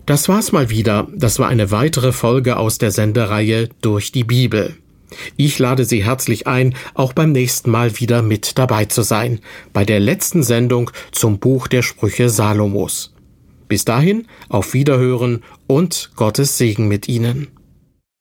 Das war's mal wieder. Das war eine weitere Folge aus der Sendereihe Durch die Bibel. Ich lade Sie herzlich ein, auch beim nächsten Mal wieder mit dabei zu sein, bei der letzten Sendung zum Buch der Sprüche Salomos. Bis dahin, auf Wiederhören und Gottes Segen mit Ihnen.